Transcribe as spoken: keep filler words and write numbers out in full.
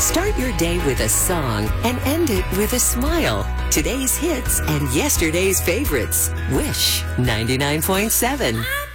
Start your day with a song and end it with a smile. Today's hits and yesterday's favorites. Wish ninety-nine point seven.